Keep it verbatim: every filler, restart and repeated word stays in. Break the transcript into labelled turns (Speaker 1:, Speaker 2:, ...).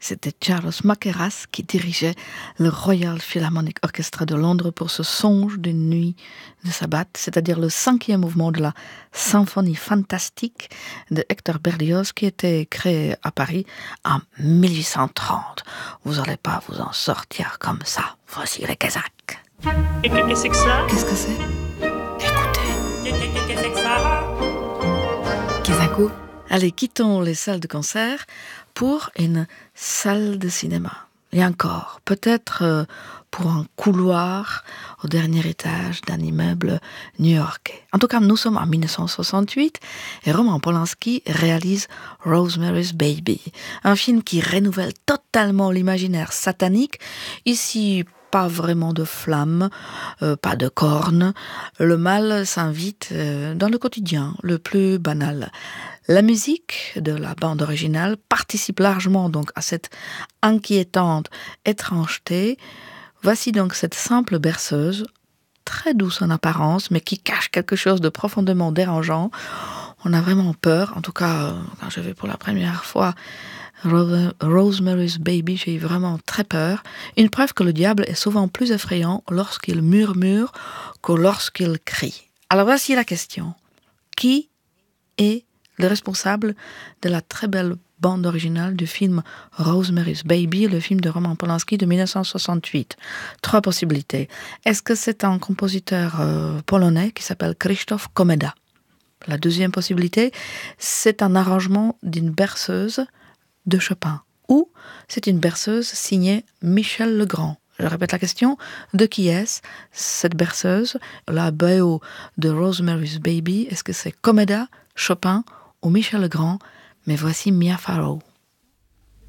Speaker 1: C'était Charles Mackerras qui dirigeait le Royal Philharmonic Orchestra de Londres pour ce songe d'une nuit de sabbat, c'est-à-dire le cinquième mouvement de la symphonie fantastique de Hector Berlioz qui était créé à Paris en mille huit cent trente. Vous n'allez pas vous en sortir comme ça. Voici les Kazakhs.
Speaker 2: Qu'est-ce que c'est que ça?
Speaker 1: Qu'est-ce que c'est? Écoutez.
Speaker 2: Qu'est-ce que c'est que ça?
Speaker 1: Kazakou. Allez, quittons les salles de concert pour une salle de cinéma. Et encore, peut-être euh, pour un couloir au dernier étage d'un immeuble new-yorkais. En tout cas, nous sommes en dix-neuf cent soixante-huit et Roman Polanski réalise Rosemary's Baby, un film qui renouvelle totalement l'imaginaire satanique. Ici, pas vraiment de flammes, euh, pas de cornes. Le mal s'invite euh, dans le quotidien, le plus banal. La musique de la bande originale participe largement donc à cette inquiétante étrangeté. Voici donc cette simple berceuse, très douce en apparence, mais qui cache quelque chose de profondément dérangeant. On a vraiment peur, en tout cas quand j'ai vu pour la première fois Rosemary's Baby, j'ai eu vraiment très peur. Une preuve que le diable est souvent plus effrayant lorsqu'il murmure que lorsqu'il crie. Alors voici la question. Qui est le responsable de la très belle bande originale du film Rosemary's Baby, le film de Roman Polanski de dix-neuf cent soixante-huit. Trois possibilités. Est-ce que c'est un compositeur euh, polonais qui s'appelle Krzysztof Komeda? La deuxième possibilité, c'est un arrangement d'une berceuse de Chopin. Ou c'est une berceuse signée Michel Legrand. Je répète la question, de qui est-ce cette berceuse? La B O de Rosemary's Baby, est-ce que c'est Komeda, Chopin ou Michel Legrand? Mais voici Mia Farrow.